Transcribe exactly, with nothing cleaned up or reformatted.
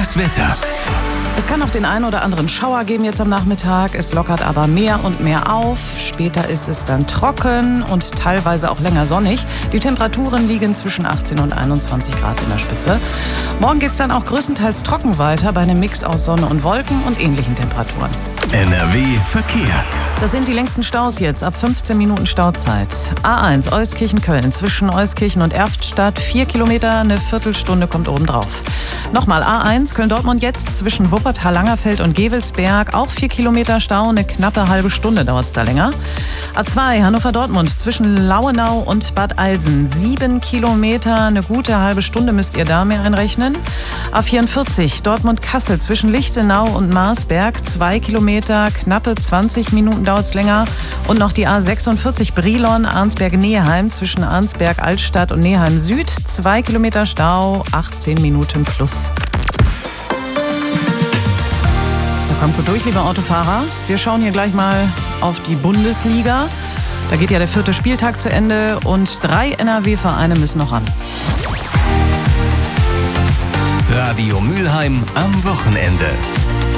Das Wetter. Es kann auch den einen oder anderen Schauer geben jetzt am Nachmittag. Es lockert aber mehr und mehr auf. Später ist es dann trocken und teilweise auch länger sonnig. Die Temperaturen liegen zwischen achtzehn und einundzwanzig Grad in der Spitze. Morgen geht es dann auch größtenteils trocken weiter bei einem Mix aus Sonne und Wolken und ähnlichen Temperaturen. N R W Verkehr. Das sind die längsten Staus jetzt, ab fünfzehn Minuten Stauzeit. A eins Euskirchen-Köln zwischen Euskirchen und Erftstadt, vier Kilometer, eine Viertelstunde kommt obendrauf. Nochmal A eins Köln-Dortmund jetzt zwischen Wuppertal-Langerfeld und Gevelsberg, auch vier Kilometer Stau, eine knappe halbe Stunde dauert es da länger. A zwei Hannover-Dortmund zwischen Lauenau und Bad Eilsen, sieben Kilometer, eine gute halbe Stunde müsst ihr da mehr einrechnen. A vierundvierzig Dortmund-Kassel zwischen Lichtenau und Marsberg, zwei Kilometer, knappe zwanzig Minuten dauert es länger. Und noch die A sechsundvierzig Brilon-Arnsberg-Neheim zwischen Arnsberg-Altstadt und Neheim-Süd, zwei Kilometer Stau, achtzehn Minuten plus. Kommt gut durch, liebe Autofahrer. Wir schauen hier gleich mal auf die Bundesliga. Da geht ja der vierte Spieltag zu Ende und drei N R W-Vereine müssen noch ran. Radio Mülheim am Wochenende.